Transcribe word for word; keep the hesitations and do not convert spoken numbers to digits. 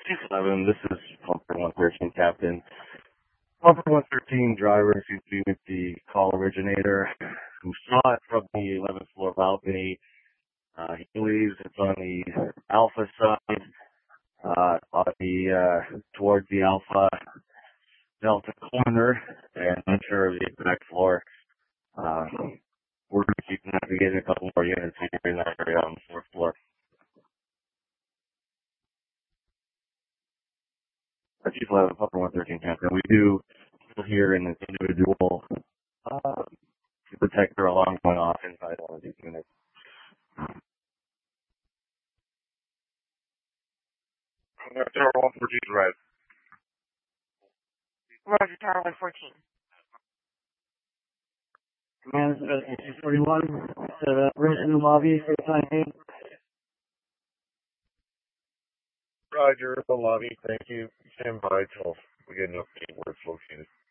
Seven. This is Pumper one thirteen Captain. Pumper one thirteen driver seems to be with the call originator who saw it from the eleventh floor balcony. Uh, he believes it's on the Alpha side, uh, on the, uh, towards the Alpha Delta corner, and I'm sure of the exact floor. Uh, we're going to keep navigating a couple more units here in that area on the fourth floor. Chief eleven, Pumper one thirteen Captain. We do hear an individual uh, detector alarm going off inside one of these units. Tower one fourteen, right. Roger, Tower one fourteen. Command is two forty-one. Uh, we're in the lobby for the time being. Roger, the lobby, thank you. Stand by till we get an update where it's located.